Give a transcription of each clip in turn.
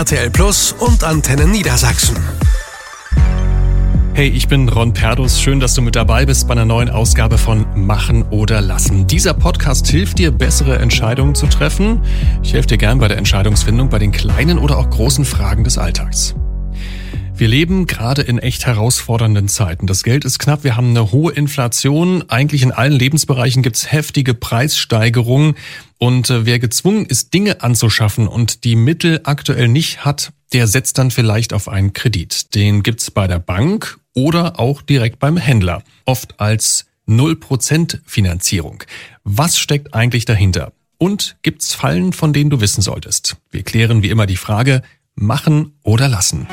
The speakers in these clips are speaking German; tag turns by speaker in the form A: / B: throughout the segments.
A: RTL Plus und Antenne Niedersachsen.
B: Hey, ich bin Ron Perdus. Schön, dass du mit dabei bist bei einer neuen Ausgabe von Machen oder Lassen. Dieser Podcast hilft dir, bessere Entscheidungen zu treffen. Ich helfe dir gern bei der Entscheidungsfindung bei den kleinen oder auch großen Fragen des Alltags. Wir leben gerade in echt herausfordernden Zeiten. Das Geld ist knapp, wir haben eine hohe Inflation. Eigentlich in allen Lebensbereichen gibt's heftige Preissteigerungen. Und wer gezwungen ist, Dinge anzuschaffen und die Mittel aktuell nicht hat, der setzt dann vielleicht auf einen Kredit. Den gibt's bei der Bank oder auch direkt beim Händler. Oft als 0% Finanzierung. Was steckt eigentlich dahinter? Und gibt's Fallen, von denen du wissen solltest? Wir klären wie immer die Frage, machen oder lassen.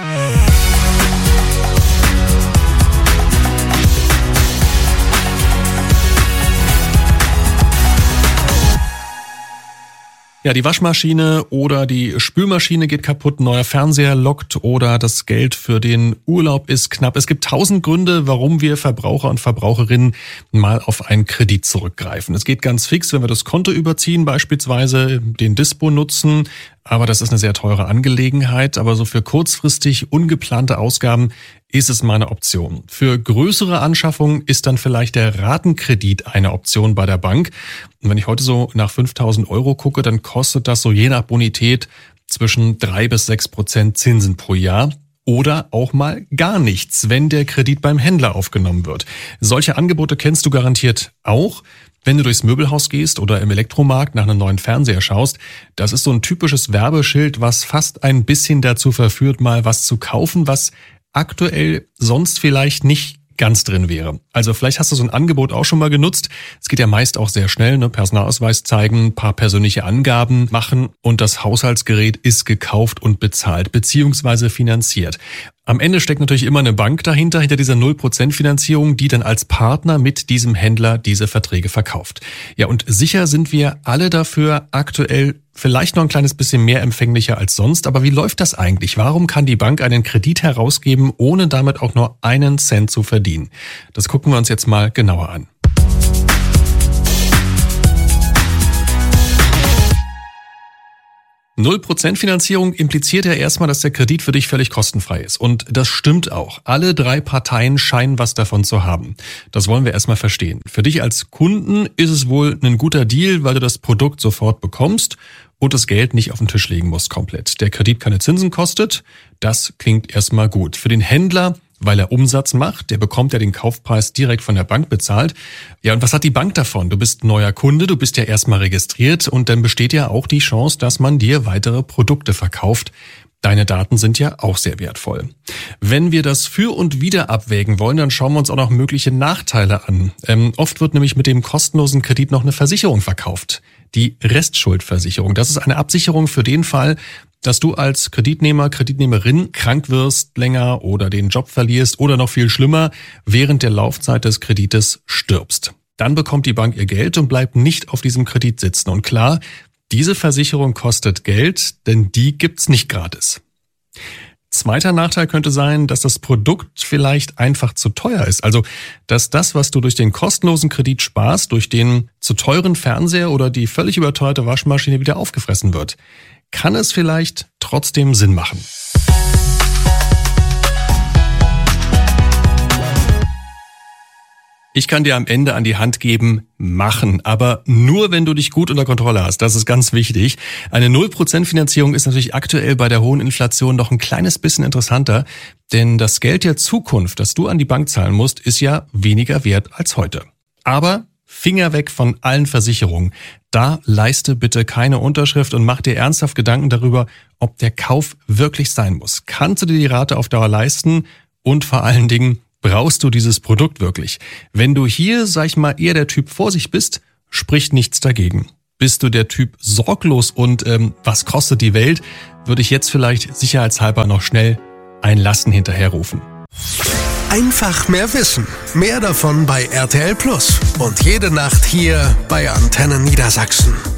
B: Ja, die Waschmaschine oder die Spülmaschine geht kaputt, neuer Fernseher lockt oder das Geld für den Urlaub ist knapp. Es gibt 1000 Gründe, warum wir Verbraucher und Verbraucherinnen mal auf einen Kredit zurückgreifen. Es geht ganz fix, wenn wir das Konto überziehen, beispielsweise den Dispo nutzen. Aber das ist eine sehr teure Angelegenheit. Aber so für kurzfristig ungeplante Ausgaben ist es mal eine Option. Für größere Anschaffungen ist dann vielleicht der Ratenkredit eine Option bei der Bank. Und wenn ich heute so nach 5.000 € gucke, dann kostet das so je nach Bonität zwischen 3-6% Zinsen pro Jahr. Oder auch mal gar nichts, wenn der Kredit beim Händler aufgenommen wird. Solche Angebote kennst du garantiert auch. Wenn du durchs Möbelhaus gehst oder im Elektromarkt nach einem neuen Fernseher schaust, das ist so ein typisches Werbeschild, was fast ein bisschen dazu verführt, mal was zu kaufen, was aktuell sonst vielleicht nicht ganz drin wäre. Also vielleicht hast du so ein Angebot auch schon mal genutzt. Es geht ja meist auch sehr schnell, ne? Personalausweis zeigen, ein paar persönliche Angaben machen und das Haushaltsgerät ist gekauft und bezahlt bzw. finanziert. Am Ende steckt natürlich immer eine Bank dahinter, hinter dieser 0% Finanzierung, die dann als Partner mit diesem Händler diese Verträge verkauft. Ja, und sicher sind wir alle dafür aktuell vielleicht noch ein kleines bisschen mehr empfänglicher als sonst. Aber wie läuft das eigentlich? Warum kann die Bank einen Kredit herausgeben, ohne damit auch nur einen Cent zu verdienen? Das gucken wir uns jetzt mal genauer an. Null% Finanzierung impliziert ja erstmal, dass der Kredit für dich völlig kostenfrei ist. Und das stimmt auch. Alle 3 Parteien scheinen was davon zu haben. Das wollen wir erstmal verstehen. Für dich als Kunden ist es wohl ein guter Deal, weil du das Produkt sofort bekommst und das Geld nicht auf den Tisch legen musst komplett. Der Kredit keine Zinsen kostet. Das klingt erstmal gut. Für den Händler, weil er Umsatz macht, der bekommt ja den Kaufpreis direkt von der Bank bezahlt. Ja, und was hat die Bank davon? Du bist neuer Kunde, du bist ja erstmal registriert und dann besteht ja auch die Chance, dass man dir weitere Produkte verkauft. Deine Daten sind ja auch sehr wertvoll. Wenn wir das für und wider abwägen wollen, dann schauen wir uns auch noch mögliche Nachteile an. Oft wird nämlich mit dem kostenlosen Kredit noch eine Versicherung verkauft. Die Restschuldversicherung. Das ist eine Absicherung für den Fall, dass du als Kreditnehmer, Kreditnehmerin krank wirst länger oder den Job verlierst oder noch viel schlimmer, während der Laufzeit des Kredites stirbst. Dann bekommt die Bank ihr Geld und bleibt nicht auf diesem Kredit sitzen. Und klar, diese Versicherung kostet Geld, denn die gibt's nicht gratis. Zweiter Nachteil könnte sein, dass das Produkt vielleicht einfach zu teuer ist. Also, dass das, was du durch den kostenlosen Kredit sparst, durch den zu teuren Fernseher oder die völlig überteuerte Waschmaschine wieder aufgefressen wird. Kann es vielleicht trotzdem Sinn machen? Ich kann dir am Ende an die Hand geben, machen, aber nur, wenn du dich gut unter Kontrolle hast. Das ist ganz wichtig. Eine 0% Finanzierung ist natürlich aktuell bei der hohen Inflation noch ein kleines bisschen interessanter, denn das Geld der Zukunft, das du an die Bank zahlen musst, ist ja weniger wert als heute. Aber Finger weg von allen Versicherungen. Da leiste bitte keine Unterschrift und mach dir ernsthaft Gedanken darüber, ob der Kauf wirklich sein muss. Kannst du dir die Rate auf Dauer leisten? Und vor allen Dingen, brauchst du dieses Produkt wirklich? Wenn du hier, sag ich mal, eher der Typ Vorsicht bist, spricht nichts dagegen. Bist du der Typ sorglos und was kostet die Welt, würde ich jetzt vielleicht sicherheitshalber noch schnell ein Lassen hinterherrufen.
A: Einfach mehr wissen. Mehr davon bei RTL Plus. Und jede Nacht hier bei Antenne Niedersachsen.